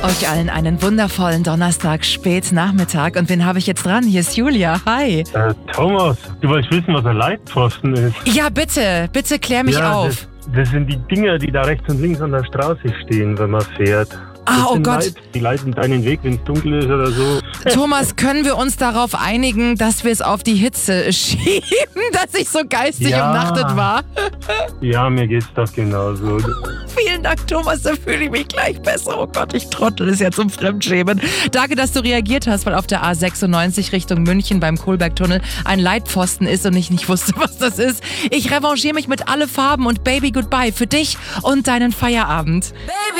Euch allen einen wundervollen Donnerstag, Spätnachmittag. Und wen habe ich jetzt dran? Hier ist Julia. Hi. Thomas, du wolltest wissen, was ein Leitpfosten ist. Ja, bitte klär mich auf. Das sind die Dinger, die da rechts und links an der Straße stehen, wenn man fährt. Oh Gott. Die leiten deinen Weg, wenn es dunkel ist oder so. Thomas, können wir uns darauf einigen, dass wir es auf die Hitze schieben, dass ich so geistig umnachtet war? Ja, mir geht's doch genauso. Vielen Dank, Thomas, da fühle ich mich gleich besser. Oh Gott, ich trottel, ist ja zum Fremdschämen. Danke, dass du reagiert hast, weil auf der A96 Richtung München beim Kohlbergtunnel ein Leitpfosten ist und ich nicht wusste, was das ist. Ich revanchiere mich mit alle Farben und Baby Goodbye für dich und deinen Feierabend. Baby.